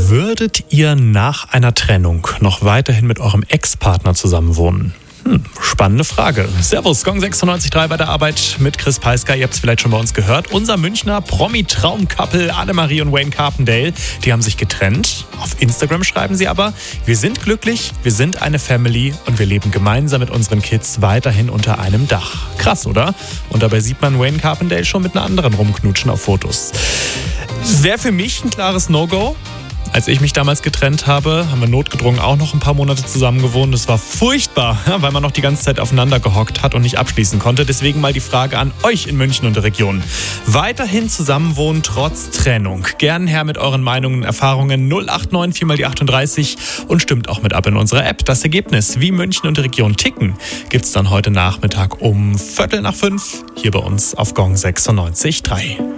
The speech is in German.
Würdet ihr nach einer Trennung noch weiterhin mit eurem Ex-Partner zusammenwohnen? Spannende Frage. Servus, Gong 96.3 bei der Arbeit mit Chris Peisker. Ihr habt es vielleicht schon bei uns gehört. Unser Münchner Promi-Traum-Couple Annemarie und Wayne Carpendale, die haben sich getrennt. Auf Instagram schreiben sie aber: Wir sind glücklich, wir sind eine Family und wir leben gemeinsam mit unseren Kids weiterhin unter einem Dach. Krass, oder? Und dabei sieht man Wayne Carpendale schon mit einer anderen rumknutschen auf Fotos. Wäre für mich ein klares No-Go. Als ich mich damals getrennt habe, haben wir notgedrungen auch noch ein paar Monate zusammen gewohnt. Das war furchtbar, weil man noch die ganze Zeit aufeinander gehockt hat und nicht abschließen konnte. Deswegen mal die Frage an euch in München und der Region. Weiterhin zusammenwohnen trotz Trennung. Gern her mit euren Meinungen und Erfahrungen 089 4 mal die 38 und stimmt auch mit ab in unserer App. Das Ergebnis, wie München und die Region ticken, gibt's dann heute Nachmittag um 4:45 hier bei uns auf Gong 96.3.